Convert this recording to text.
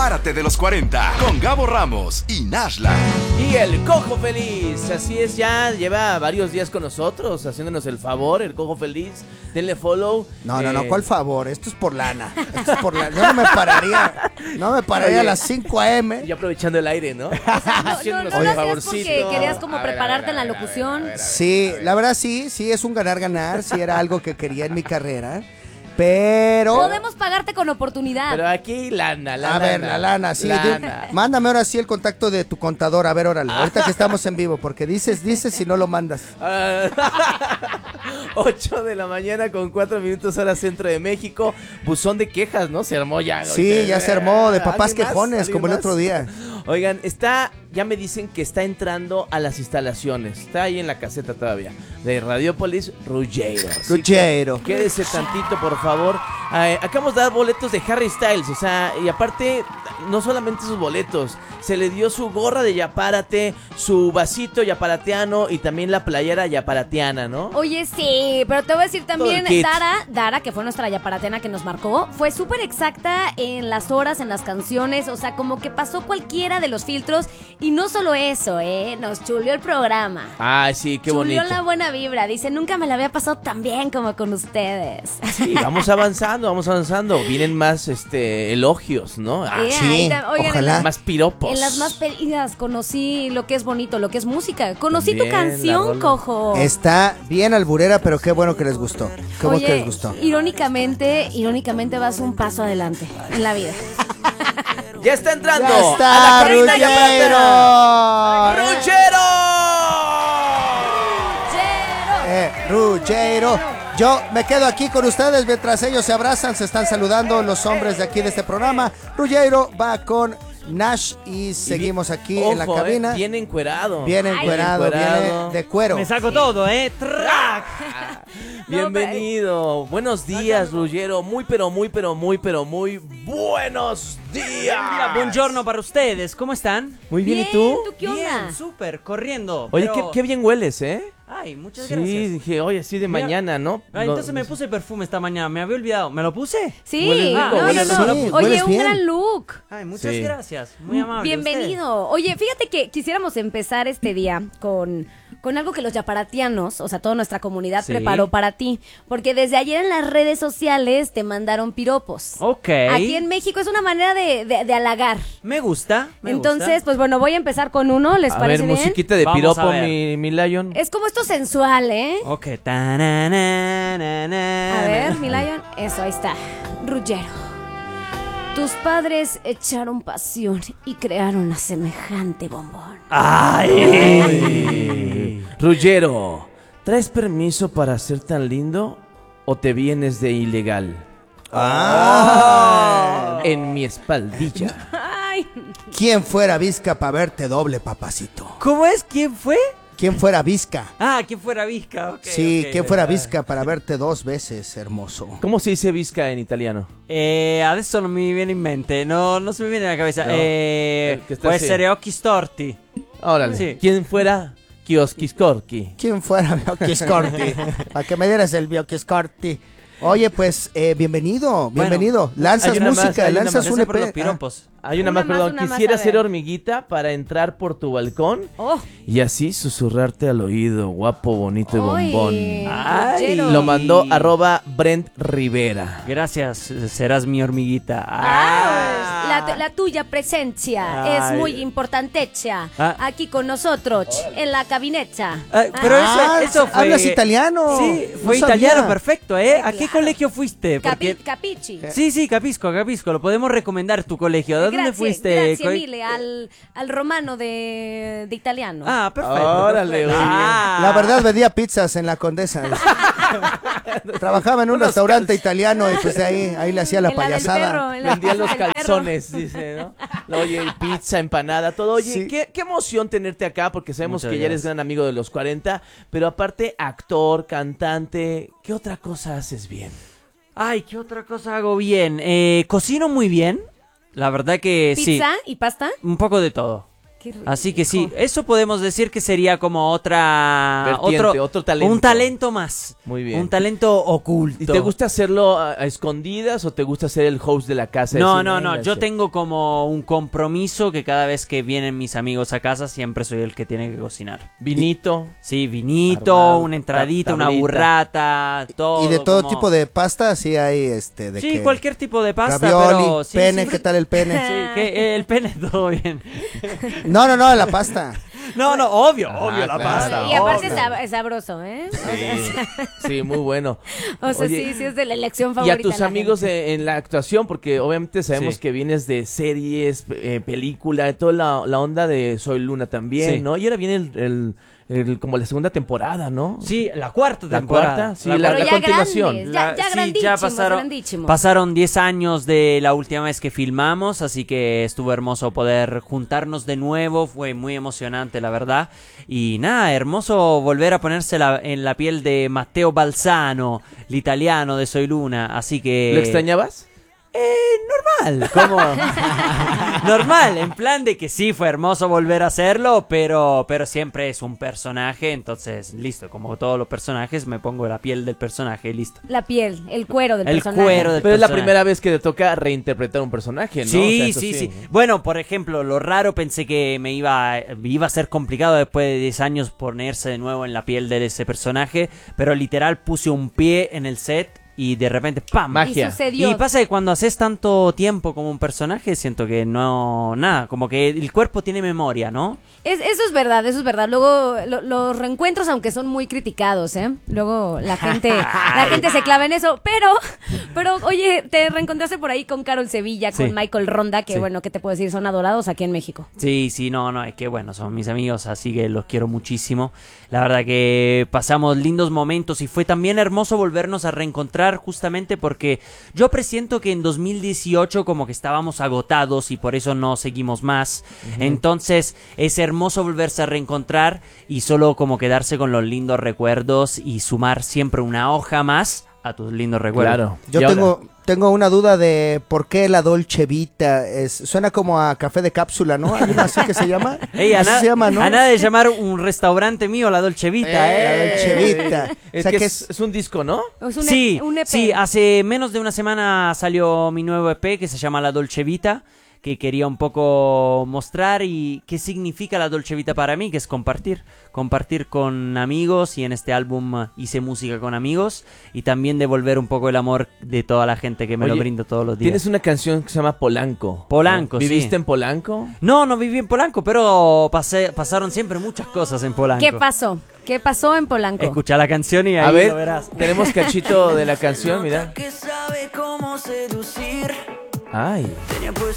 Párate de los 40 con Gabo Ramos y Nashla. Y el Cojo Feliz, así es, ya lleva varios días con nosotros, haciéndonos el favor, el Cojo Feliz. Denle follow. No, ¿cuál favor? Esto es por lana. Yo no me pararía a las 5 a.m. Y aprovechando el aire, ¿no? No lo hacías porque querías como prepararte en la locución. Sí, la verdad sí, es un ganar-ganar, sí era algo que quería en mi carrera. Pero... podemos pagarte con oportunidad. Pero aquí lana. A ver, la lana, sí. Mándame ahora sí el contacto de tu contador. A ver, órale. Ahorita que estamos en vivo, porque dices si no lo mandas. 8 de la mañana con 4 minutos hora centro de México. Buzón de quejas, ¿no? Se armó ya. Sí, ya se armó de papás quejones, como el otro día. Oigan, ya me dicen que está entrando a las instalaciones. Está ahí en la caseta todavía. De Radiopolis, Ruggiero. Ruggiero. Quédese tantito, por favor. Acabamos de dar boletos de Harry Styles. O sea, y aparte, no solamente sus boletos. Se le dio su gorra de Yapárate, su vasito yaparateano y también la playera yaparateana, ¿no? Oye, sí, pero te voy a decir también, Dara, que fue nuestra yaparateana que nos marcó, fue súper exacta en las horas, en las canciones. O sea, como que pasó cualquiera de los filtros. Y no solo eso, nos chuleó el programa. Ay, sí, qué bonito. Chuleó la buena vibra. Dice, nunca me la había pasado tan bien como con ustedes. Sí, vamos avanzando. Vienen más elogios, ¿no? Sí, oigan, ojalá. Más piropos. En las más pedidas conocí lo que es bonito, lo que es música. Conocí También, tu canción, Cojo. Está bien alburera, pero qué bueno que les gustó. Qué bueno que les gustó. Irónicamente vas un paso adelante en la vida. Ya está entrando. Ya está, a la cabina Ruggiero. Yo me quedo aquí con ustedes mientras ellos se abrazan, se están saludando los hombres de aquí de este programa. Ruggiero va con Nash y seguimos aquí en la cabina. Bien encuerado. Viene de cuero. Me saco todo, ¡Trac! Bienvenido. Buenos días, Ruggiero. Muy buenos días. Buongiorno para ustedes. ¿Cómo están? Muy bien, ¿y tú? ¿Tú qué onda? Bien, súper, corriendo. Oye, pero... qué bien hueles, ¿eh? Ay, muchas Sí, gracias. dije, oye, así de mañana, ¿no? Entonces me puse perfume esta mañana, me había olvidado. ¿Me lo puse? Sí, Huele rico, huele rico. Oye, hueles un bien. gran look. Ay, muchas Sí. gracias. Muy amable. Bienvenido. Oye, fíjate que quisiéramos empezar este día con algo que los yaparatianos, o sea, toda nuestra comunidad Sí. preparó para ti. Porque desde ayer en las redes sociales te mandaron piropos. Ok. Aquí en México es una manera de halagar. Me gusta. Entonces, pues bueno, voy a empezar con uno, ¿les A parece ver, bien? musiquita de Vamos piropo, a ver. mi Lion. Es como esto sensual, ¿eh? Ok. A ver, mi Lion. Eso, ahí está. Ruggiero. Tus padres echaron pasión y crearon a semejante bombón. ¡Ay! Ruggiero, ¿traes permiso para ser tan lindo o te vienes de ilegal? En mi espaldilla. Ay, ¿Quién fuera Vizca para verte doble, papacito? ¿Cómo es? ¿Quién fue? ¿Quién fuera Vizca? ¿Quién fuera Vizca? Ok, Sí, ok, ¿quién fuera está. Vizca para verte 2 veces, hermoso? ¿Cómo se dice visca en italiano? Adesso non mi viene in mente, no se me viene a la cabeza. No, que está Può así. essere occhi storti. Órale. Sí. ¿Quién fuera Kioskiskorki? ¿Quién fuera Bioquiscorti? Para que me dieras el Bioquiscorti. Oye, pues, bienvenido. Bueno, Lanzas hay una más, música, hay una lanzas más. un Gracias por los EP. piropos. Hay una más, Una perdón. más, Quisiera a ver. ser hormiguita para entrar por tu balcón oh. y así susurrarte al oído, guapo, bonito y bombón. Ay. Ruggiero. Lo mandó @Brent Rivera. Gracias, serás mi hormiguita. La tuya presencia Ay. es muy importantecha aquí con nosotros en la cabineta. Pero eso fue... Hablas italiano. Sí, No fue sabía. italiano, perfecto, ¿eh? ¿A qué Claro. colegio fuiste? Porque... Capici. Sí, Capisco, lo podemos recomendar tu colegio. ¿De dónde fuiste? Grazie mille al romano de italiano. Perfecto. Órale, perfecto. oye. La verdad, vendía pizzas en la Condesa. Trabajaba en un restaurante italiano y pues ahí le hacía la En del payasada. perro, en la Vendía los del perro. calzones, dice, ¿no? Oye, pizza, empanada, todo. Oye, Sí. qué emoción tenerte acá, porque sabemos Muchas que ya eres gracias. gran amigo de los 40, pero aparte, actor, cantante, ¿qué otra cosa haces bien? Ay, ¿qué otra cosa hago bien? Cocino muy bien. La verdad que sí. ¿Pizza y pasta? Un poco de todo. Así que sí, eso podemos decir que sería como otra... Vertiente, otro talento. Un talento más. Muy bien. Un talento oculto. ¿Y te gusta hacerlo a escondidas o te gusta ser el host de la casa? No. Yo tengo como un compromiso que cada vez que vienen mis amigos a casa siempre soy el que tiene que cocinar. ¿Vinito? Sí, vinito, Armado, una entradita, tablita. una burrata, todo. Y de todo como... tipo de pasta, sí hay Sí, cualquier tipo de pasta, ravioli, pero... Sí, pene, siempre- ¿qué tal el pene? Sí, que el pene todo bien. No, la pasta. No, obvio claro. la pasta. Y aparte obvio. es sabroso, ¿eh? Sí, muy bueno. O sea, Oye, sí es de la elección Y favorita. a tus de la amigos gente. en la actuación, porque obviamente sabemos Sí. que vienes de series, película, toda la onda de Soy Luna también, Sí. ¿no? Y ahora viene como la segunda temporada, ¿no? Sí, la cuarta La temporada. cuarta, sí, La la Pero ya continuación. grandes, ya sí, grandísimos, pasaron, grandísimos. pasaron 10 años de la última vez que filmamos, así que estuvo hermoso poder juntarnos de nuevo, fue muy emocionante la verdad. Y nada, hermoso volver a ponerse en la piel de Matteo Balzano, el italiano de Soy Luna, así que... ¿Lo extrañabas? Normal, como... normal, en plan de que sí, fue hermoso volver a hacerlo, pero siempre es un personaje, entonces, listo, como todos los personajes, me pongo la piel del personaje y listo. La piel, el cuero del El personaje. cuero del Pero es la personaje. primera vez que te toca reinterpretar un personaje, ¿no? Sí, O sea, eso sí. Bueno, por ejemplo, lo raro pensé que me iba a ser complicado después de 10 años ponerse de nuevo en la piel de ese personaje, pero literal puse un pie en el set y de repente ¡pam! Magia. Y sucedió. Y pasa que cuando haces tanto tiempo como un personaje, siento que no, nada, como que el cuerpo tiene memoria, ¿no? Eso es verdad, eso es verdad. Luego, los reencuentros, aunque son muy criticados, ¿eh? Luego la gente se clava en eso. Pero, oye, te reencontraste por ahí con Carol Sevilla, con Sí. Michael Ronda, que Sí. bueno, ¿qué te puedo decir? Son adorados aquí en México. Sí, no, es que bueno, son mis amigos, así que los quiero muchísimo. La verdad que pasamos lindos momentos y fue también hermoso volvernos a reencontrar justamente porque yo presiento que en 2018 como que estábamos agotados y por eso no seguimos más. Entonces es hermoso volverse a reencontrar y solo como quedarse con los lindos recuerdos y sumar siempre una hoja más a tus lindos recuerdos. Claro. Yo Y ahora- tengo una duda de por qué la Dolce Vita suena como a café de cápsula, ¿no? ¿Hay una así que se llama? Ey, Así se llama, ¿no? a nada de llamar un restaurante mío la Dolce Vita, La Dolce Vita. Es O sea que que es un disco, ¿no? Es Sí, un EP. sí, hace menos de una semana salió mi nuevo EP que se llama La Dolce Vita, que quería un poco mostrar y qué significa la Dolce Vita para mí, que es compartir con amigos, y en este álbum hice música con amigos y también devolver un poco el amor de toda la gente que me lo Oye, brinda todos los días. Tienes una canción que se llama Polanco. Polanco, ¿no? sí. ¿Viviste en Polanco? No viví en Polanco, pero pasaron siempre muchas cosas en Polanco. ¿Qué pasó? ¿Qué pasó en Polanco? Escucha la canción y ahí A ver, lo verás. tenemos cachito de la canción, mira. Que sabe cómo seducir. Ay.